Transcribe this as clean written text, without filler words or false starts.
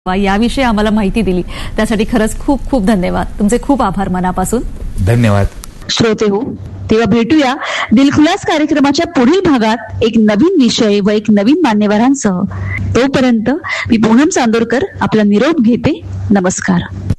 याविषयी आम्हाला माहिती दिली त्यासाठी खरंच खूप खूप धन्यवाद. तुमचे खूप आभार मनापासून. धन्यवाद. श्रोते हो, तेव्हा भेटूया दिलखुलास कार्यक्रमाच्या पुढील भागात एक नवीन विषय व एक नवीन मान्यवरांसह. तोपर्यंत मी पूनम चांदोरकर आपला निरोप घेते. नमस्कार.